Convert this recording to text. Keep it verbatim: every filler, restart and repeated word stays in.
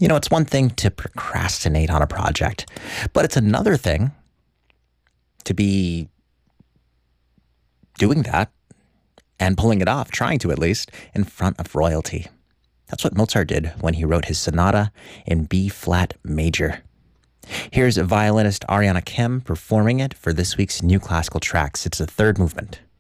You know, it's one thing to procrastinate on a project, but it's another thing to be doing that and pulling it off, trying to at least, in front of royalty. That's what Mozart did when he wrote his sonata in B-flat major. Here's violinist Ariana Kim performing it for this week's New Classical Tracks. It's the third movement.